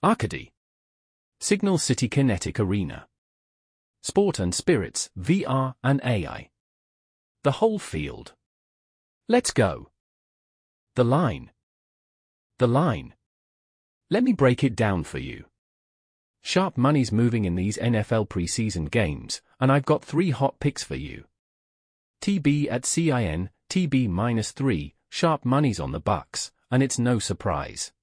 Arcady. Signal City Kinetic Arena. Sport and Spirits, VR and AI. The whole field. Let's go. The line. The line. Let me break it down for you. Sharp money's moving in these NFL preseason games, and I've got 3 hot picks for you. TB at CIN, TB -3, sharp money's on the Bucks, and it's no surprise.